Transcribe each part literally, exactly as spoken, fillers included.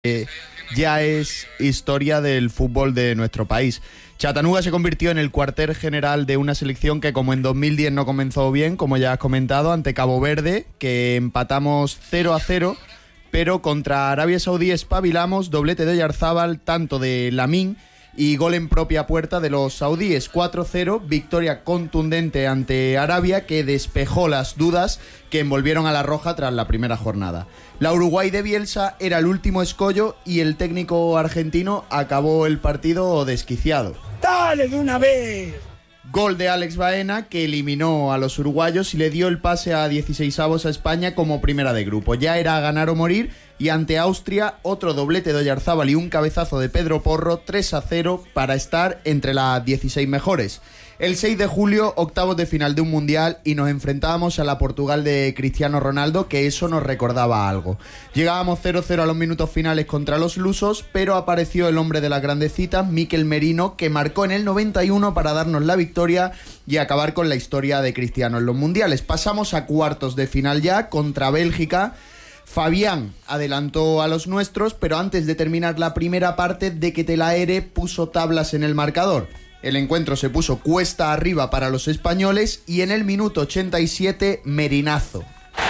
Eh, ya es historia del fútbol de nuestro país. Chattanooga se convirtió en el cuartel general de una selección que, como en dos mil diez no comenzó bien, como ya has comentado, ante Cabo Verde, que empatamos cero a cero, pero contra Arabia Saudí espabilamos, doblete de Oyarzábal, tanto de Lamine y gol en propia puerta de los saudíes. Cuatro cero, victoria contundente ante Arabia, que despejó las dudas que envolvieron a la Roja tras la primera jornada. La Uruguay de Bielsa era el último escollo y el técnico argentino acabó el partido desquiciado. ¡Dale de una vez! Gol de Alex Baena, que eliminó a los uruguayos y le dio el pase a dieciseisavos a España como primera de grupo. Ya era ganar o morir, y ante Austria otro doblete de Oyarzábal y un cabezazo de Pedro Porro, tres a cero para estar entre las dieciséis mejores. El seis de julio, octavos de final de un mundial, y nos enfrentábamos a la Portugal de Cristiano Ronaldo, que eso nos recordaba algo. Llegábamos cero cero a los minutos finales contra los lusos, pero apareció el hombre de las grandes citas, Mikel Merino, que marcó en el noventa y uno para darnos la victoria y acabar con la historia de Cristiano en los mundiales. Pasamos a cuartos de final ya, contra Bélgica. Fabián adelantó a los nuestros, pero antes de terminar la primera parte, De Ketelaere puso tablas en el marcador. El encuentro se puso cuesta arriba para los españoles y en el minuto ochenta y siete, Merinazo.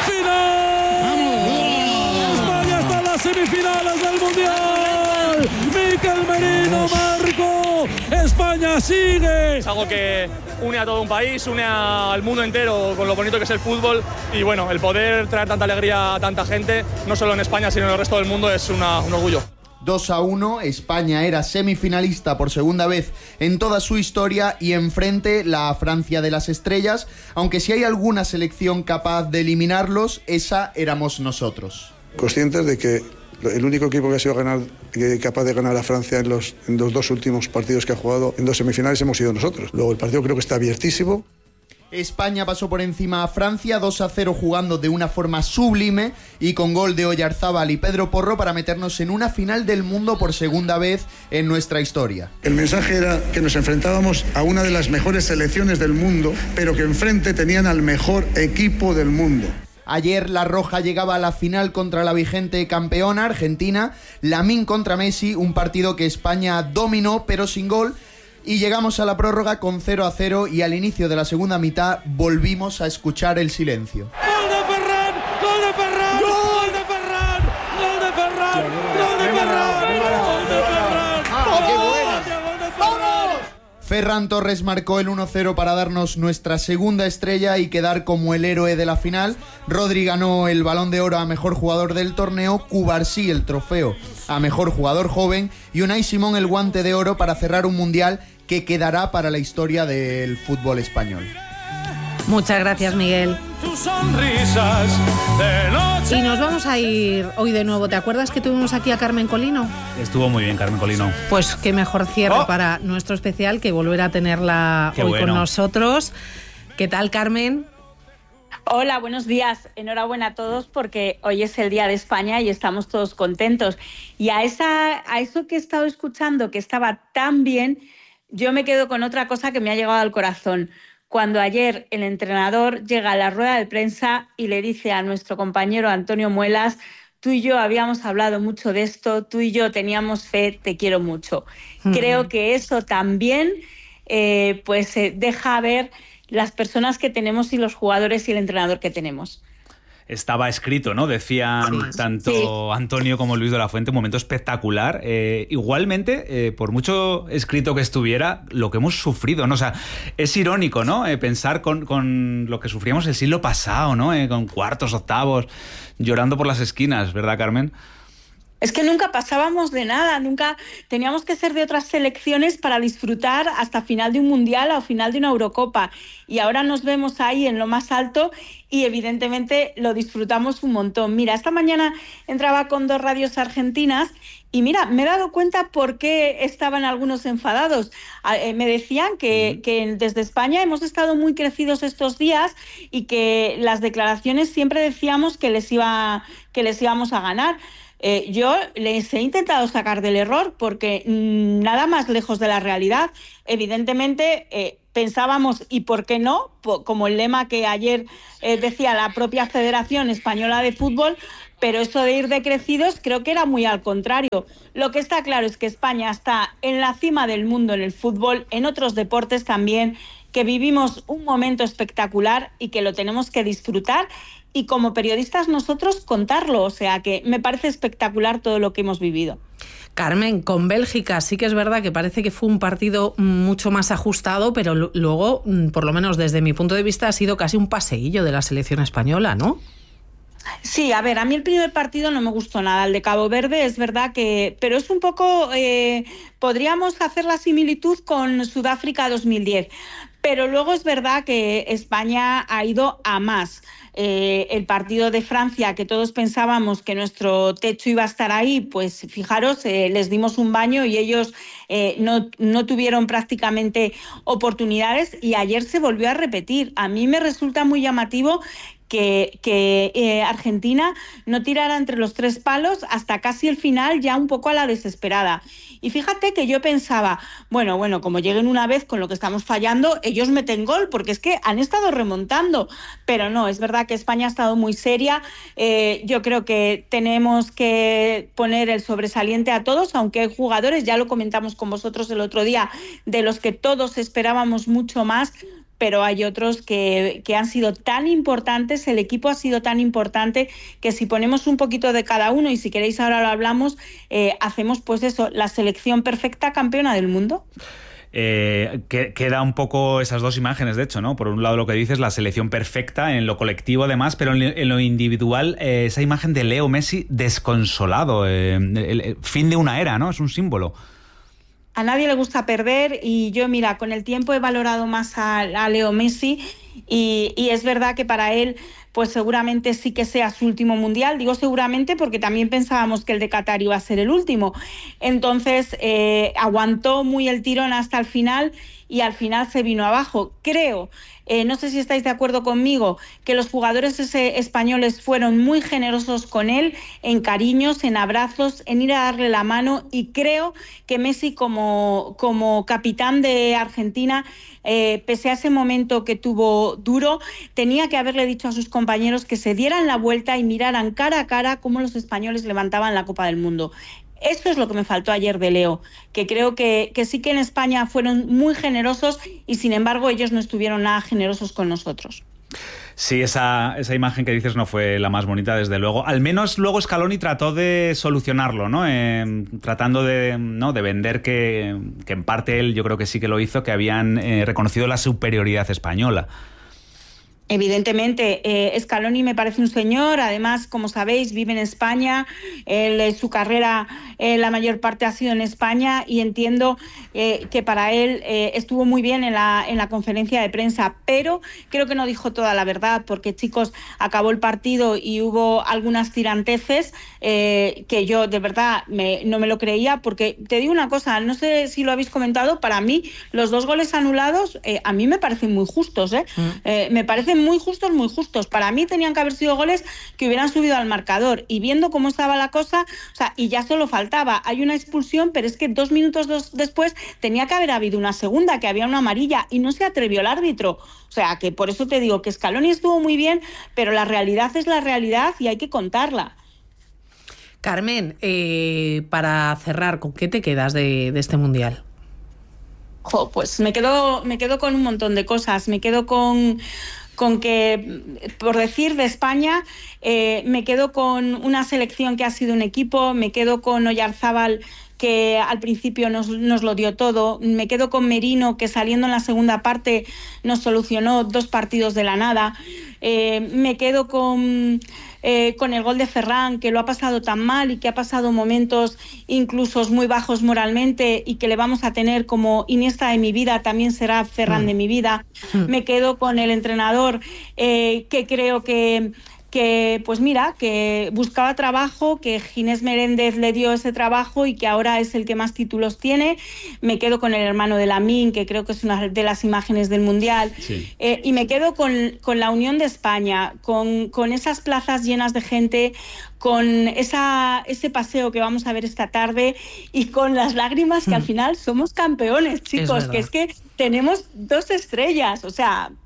¡Final! ¡Vamos! ¡España está en las semifinales del Mundial! ¡Mikel Merino marcó! ¡España sigue! Es algo que une a todo un país, une al mundo entero con lo bonito que es el fútbol, y bueno, el poder traer tanta alegría a tanta gente, no solo en España sino en el resto del mundo, es una, un orgullo. dos a uno, España era semifinalista por segunda vez en toda su historia y enfrente la Francia de las estrellas, aunque si hay alguna selección capaz de eliminarlos, esa éramos nosotros. Conscientes de que el único equipo que ha sido ganar, capaz de ganar a Francia en los, en los dos últimos partidos que ha jugado en dos semifinales hemos sido nosotros. Luego el partido creo que está abiertísimo. España pasó por encima a Francia dos a cero jugando de una forma sublime y con gol de Oyarzábal y Pedro Porro para meternos en una final del mundo por segunda vez en nuestra historia. El mensaje era que nos enfrentábamos a una de las mejores selecciones del mundo, pero que enfrente tenían al mejor equipo del mundo. Ayer la Roja llegaba a la final contra la vigente campeona Argentina, Lamine contra Messi, un partido que España dominó pero sin gol. Y llegamos a la prórroga con cero a cero y al inicio de la segunda mitad volvimos a escuchar el silencio. ¡Gol de Ferran! ¡Gol de Ferran! ¡Gol de Ferran! ¡Gol de Ferran! ¡Gol de Ferran! ¡Gol de Ferran! ¡Oh, qué buena! ¡Vamos! Ferran Torres marcó el uno cero para darnos nuestra segunda estrella y quedar como el héroe de la final. Rodri ganó el Balón de Oro a mejor jugador del torneo, Cubarsí el trofeo a mejor jugador joven y Unai Simón el Guante de Oro para cerrar un mundial que quedará para la historia del fútbol español. Muchas gracias, Miguel. Y nos vamos a ir hoy de nuevo. ¿Te acuerdas que tuvimos aquí a Carmen Colino? Estuvo muy bien, Carmen Colino. Pues qué mejor cierre oh. para nuestro especial que volver a tenerla qué hoy bueno. con nosotros. ¿Qué tal, Carmen? Hola, buenos días. Enhorabuena a todos porque hoy es el Día de España y estamos todos contentos. Y a, esa, a eso que he estado escuchando, que estaba tan bien, yo me quedo con otra cosa que me ha llegado al corazón. Cuando ayer el entrenador llega a la rueda de prensa y le dice a nuestro compañero Antonio Muelas: tú y yo habíamos hablado mucho de esto, tú y yo teníamos fe, te quiero mucho. Mm. Creo que eso también eh, pues eh, deja ver las personas que tenemos y los jugadores y el entrenador que tenemos. Estaba escrito, ¿no? Decían sí, tanto sí. Antonio como Luis de la Fuente, un momento espectacular. Eh, igualmente, eh, por mucho escrito que estuviera, lo que hemos sufrido, ¿no? O sea, es irónico, ¿no? Eh, pensar con, con lo que sufríamos el siglo pasado, ¿no? Eh, con cuartos, octavos, llorando por las esquinas, ¿verdad, Carmen? Es que nunca pasábamos de nada, nunca teníamos que ser de otras selecciones para disfrutar hasta final de un mundial o final de una Eurocopa. Y ahora nos vemos ahí en lo más alto y evidentemente lo disfrutamos un montón. Mira, esta mañana entraba con dos radios argentinas y mira, me he dado cuenta por qué estaban algunos enfadados. Eh, me decían que, que desde España hemos estado muy crecidos estos días y que las declaraciones siempre decíamos que les iba, que les íbamos a ganar. Eh, yo les he intentado sacar del error porque mmm, nada más lejos de la realidad. Evidentemente eh, pensábamos, ¿y por qué no? Como el lema que ayer eh, decía la propia Federación Española de Fútbol, pero eso de ir decrecidos creo que era muy al contrario. Lo que está claro es que España está en la cima del mundo en el fútbol, en otros deportes también, que vivimos un momento espectacular y que lo tenemos que disfrutar y como periodistas nosotros contarlo, o sea que me parece espectacular todo lo que hemos vivido. Carmen, con Bélgica sí que es verdad que parece que fue un partido mucho más ajustado, pero l- luego, por lo menos desde mi punto de vista, ha sido casi un paseillo de la selección española, ¿no? Sí, a ver, a mí el primer partido no me gustó nada, el de Cabo Verde, es verdad que... Pero es un poco... Eh, podríamos hacer la similitud con Sudáfrica dos mil diez, pero luego es verdad que España ha ido a más. Eh, el partido de Francia, que todos pensábamos que nuestro techo iba a estar ahí, pues fijaros, eh, les dimos un baño y ellos eh, no, no tuvieron prácticamente oportunidades y ayer se volvió a repetir. A mí me resulta muy llamativo que, que eh, Argentina no tirara entre los tres palos hasta casi el final, ya un poco a la desesperada. Y fíjate que yo pensaba, bueno, bueno, como lleguen una vez con lo que estamos fallando, ellos meten gol, porque es que han estado remontando. Pero no, es verdad que España ha estado muy seria. Eh, yo creo que tenemos que poner el sobresaliente a todos, aunque hay jugadores, ya lo comentamos con vosotros el otro día, de los que todos esperábamos mucho más, pero hay otros que, que han sido tan importantes, el equipo ha sido tan importante que si ponemos un poquito de cada uno, y si queréis ahora lo hablamos, eh, hacemos pues eso, la selección perfecta campeona del mundo. Eh, que, queda un poco esas dos imágenes, de hecho, ¿no? Por un lado lo que dices, la selección perfecta en lo colectivo además, pero en, en lo individual, eh, esa imagen de Leo Messi desconsolado, eh, el, el fin de una era, ¿no? Es un símbolo. A nadie le gusta perder y yo, mira, con el tiempo he valorado más a, a Leo Messi y, y es verdad que para él pues seguramente sí que sea su último mundial. Digo seguramente porque también pensábamos que el de Qatar iba a ser el último. Entonces eh, aguantó muy el tirón hasta el final y al final se vino abajo. Creo, eh, no sé si estáis de acuerdo conmigo, que los jugadores ese, españoles fueron muy generosos con él, en cariños, en abrazos, en ir a darle la mano, y creo que Messi como, como capitán de Argentina, eh, pese a ese momento que tuvo duro, tenía que haberle dicho a sus compañeros que se dieran la vuelta y miraran cara a cara cómo los españoles levantaban la Copa del Mundo. Eso es lo que me faltó ayer de Leo, que creo que, que sí que en España fueron muy generosos y sin embargo ellos no estuvieron nada generosos con nosotros. Sí, esa, esa imagen que dices no fue la más bonita, desde luego. Al menos luego Scaloni trató de solucionarlo, ¿no? Eh, tratando de, ¿no? de vender que, que en parte él, yo creo que sí que lo hizo, que habían eh, reconocido la superioridad española. Evidentemente, eh, Scaloni me parece un señor, además, como sabéis, vive en España, él, su carrera eh, la mayor parte ha sido en España y entiendo eh, que para él eh, estuvo muy bien en la, en la conferencia de prensa, pero creo que no dijo toda la verdad, porque chicos, acabó el partido y hubo algunas tiranteces eh, que yo de verdad me, no me lo creía, porque te digo una cosa, no sé si lo habéis comentado, para mí los dos goles anulados eh, a mí me parecen muy justos, ¿eh? Mm. Eh, me parecen muy justos, muy justos. Para mí tenían que haber sido goles que hubieran subido al marcador. Y viendo cómo estaba la cosa, o sea, y ya solo faltaba. Hay una expulsión, pero es que dos minutos dos después tenía que haber habido una segunda, que había una amarilla, y no se atrevió el árbitro. O sea, que por eso te digo que Scaloni estuvo muy bien, pero la realidad es la realidad y hay que contarla. Carmen, eh, para cerrar, ¿con qué te quedas de, de este Mundial? Jo, pues me quedo, me quedo con un montón de cosas. Me quedo con... con que, por decir de España, eh, me quedo con una selección que ha sido un equipo, me quedo con Oyarzábal, que al principio nos, nos lo dio todo, me quedo con Merino, que saliendo en la segunda parte nos solucionó dos partidos de la nada, eh, me quedo con... Eh, con el gol de Ferran, que lo ha pasado tan mal y que ha pasado momentos incluso muy bajos moralmente y que le vamos a tener como Iniesta de mi vida, también será Ferran mm. de mi vida. Mm. Me quedo con el entrenador, eh, que creo que que pues mira, que buscaba trabajo, que Ginés Meréndez le dio ese trabajo y que ahora es el que más títulos tiene. Me quedo con el hermano de Lamine, que creo que es una de las imágenes del Mundial. Sí. Eh, y me quedo con, con la unión de España, con, con esas plazas llenas de gente, con esa, ese paseo que vamos a ver esta tarde y con las lágrimas que mm. al final somos campeones, chicos, es que es que tenemos dos estrellas, o sea...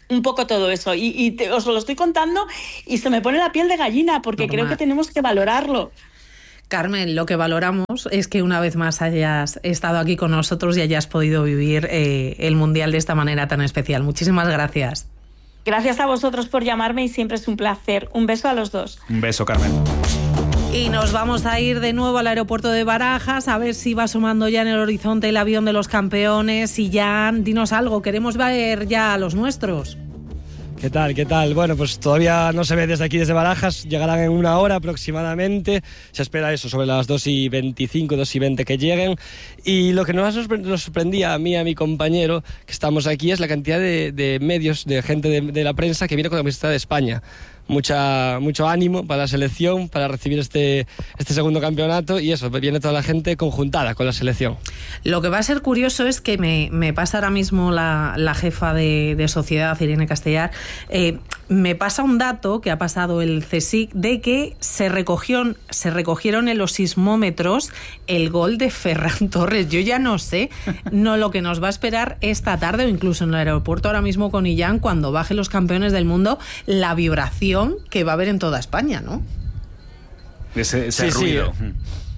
un poco todo eso. Y, y te, os lo estoy contando y se me pone la piel de gallina porque Normal. Creo que tenemos que valorarlo. Carmen, lo que valoramos es que una vez más hayas estado aquí con nosotros y hayas podido vivir eh, el Mundial de esta manera tan especial. Muchísimas gracias. Gracias a vosotros por llamarme y siempre es un placer. Un beso a los dos. Un beso, Carmen. Y nos vamos a ir de nuevo al aeropuerto de Barajas a ver si va sumando ya en el horizonte el avión de los campeones. Y Jan, dinos algo, queremos ver ya a los nuestros. ¿Qué tal? ¿Qué tal? Bueno, pues todavía no se ve desde aquí, desde Barajas. Llegarán en una hora aproximadamente. Se espera eso, sobre las dos y veinticinco, dos y veinte que lleguen. Y lo que nos sorprendía a mí y a mi compañero, que estamos aquí, es la cantidad de, de medios, de gente de, de la prensa que viene con la camiseta de España. Mucha, mucho ánimo para la selección, para recibir este, este segundo campeonato, y eso, viene toda la gente conjuntada con la selección. Lo que va a ser curioso es que me, me pasa ahora mismo la, la jefa de, de Sociedad, Irene Castellar, eh, me pasa un dato que ha pasado el CSIC de que se recogieron, se recogieron en los sismómetros el gol de Ferran Torres. Yo ya no sé no lo que nos va a esperar esta tarde o incluso en el aeropuerto ahora mismo con Illán cuando bajen los campeones del mundo, la vibración que va a haber en toda España, ¿no? Ese, ese sí, ruido. Sí.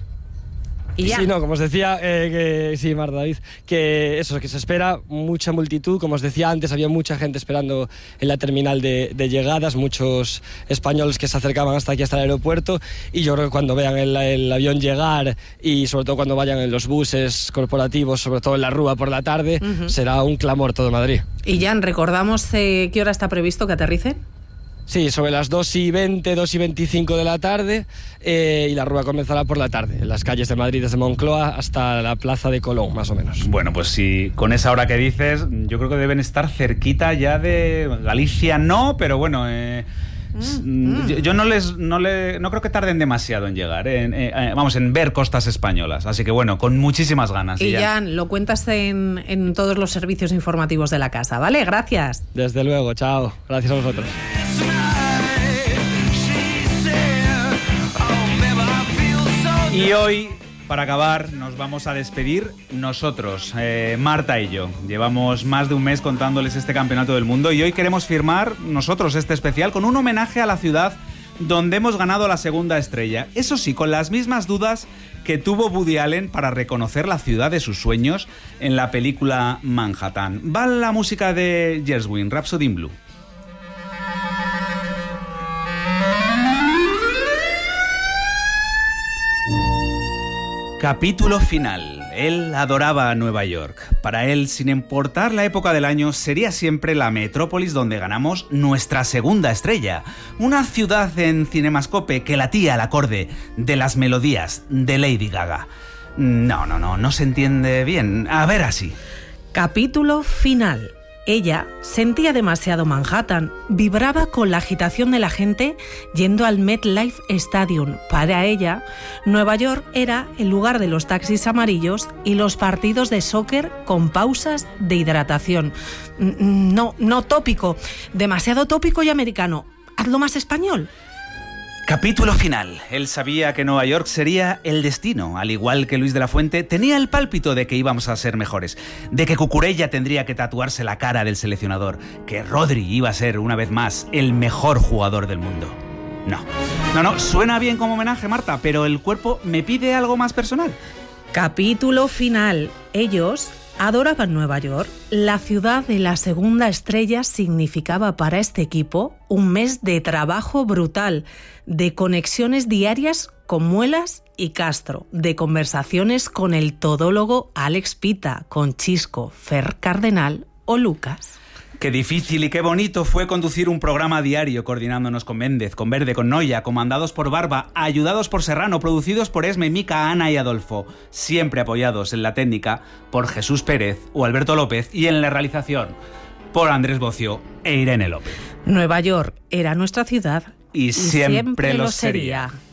Y sí, no, como os decía, eh, que, sí, Marta, David, que eso, que se espera mucha multitud. Como os decía antes, había mucha gente esperando en la terminal de, de llegadas, muchos españoles que se acercaban hasta aquí, hasta el aeropuerto, y yo creo que cuando vean el, el avión llegar y sobre todo cuando vayan en los buses corporativos, sobre todo en la Rúa por la tarde, uh-huh. será un clamor todo Madrid. Y Jan, ¿recordamos eh, qué hora está previsto que aterricen? Sí, sobre las dos y veinte, dos y veinticinco de la tarde, eh, y la Rúa comenzará por la tarde, en las calles de Madrid, desde Moncloa hasta la plaza de Colón, más o menos. Bueno, pues sí, con esa hora que dices, yo creo que deben estar cerquita ya de Galicia, no, pero bueno... Eh... Mm, mm. Yo, yo no les no le no creo que tarden demasiado en llegar, eh, en, eh, vamos, en ver costas españolas. Así que bueno, con muchísimas ganas. Y ya lo cuentas en, en todos los servicios informativos de la casa, ¿vale? Gracias. Desde luego, chao. Gracias a vosotros. Y hoy, para acabar, nos vamos a despedir nosotros, eh, Marta y yo. Llevamos más de un mes contándoles este campeonato del mundo y hoy queremos firmar nosotros este especial con un homenaje a la ciudad donde hemos ganado la segunda estrella. Eso sí, con las mismas dudas que tuvo Woody Allen para reconocer la ciudad de sus sueños en la película Manhattan. Va la música de Gershwin, Rhapsody in Blue. Capítulo final. Él adoraba a Nueva York. Para él, sin importar la época del año, sería siempre la metrópolis donde ganamos nuestra segunda estrella. Una ciudad en Cinemascope que latía al acorde de las melodías de Lady Gaga. No, no, no, no se entiende bien. A ver así. Capítulo final. Ella sentía demasiado Manhattan, vibraba con la agitación de la gente yendo al MetLife Stadium. Para ella, Nueva York era el lugar de los taxis amarillos y los partidos de soccer con pausas de hidratación. No, no tópico, demasiado tópico y americano. Hazlo más español. Capítulo final. Él sabía que Nueva York sería el destino. Al igual que Luis de la Fuente, tenía el pálpito de que íbamos a ser mejores, de que Cucurella tendría que tatuarse la cara del seleccionador, que Rodri iba a ser, una vez más, el mejor jugador del mundo. No, no, no, suena bien como homenaje, Marta, pero el cuerpo me pide algo más personal. Capítulo final. Ellos adoraban Nueva York. La ciudad de la segunda estrella significaba para este equipo un mes de trabajo brutal, de conexiones diarias con Muelas y Castro, de conversaciones con el todólogo Alex Pita, con Chisco, Fer Cardenal o Lucas. Qué difícil y qué bonito fue conducir un programa diario coordinándonos con Méndez, con Verde, con Noya, comandados por Barba, ayudados por Serrano, producidos por Esme, Mica, Ana y Adolfo, siempre apoyados en la técnica por Jesús Pérez o Alberto López y en la realización por Andrés Bocio e Irene López. Nueva York era nuestra ciudad y, y siempre, siempre lo sería. sería.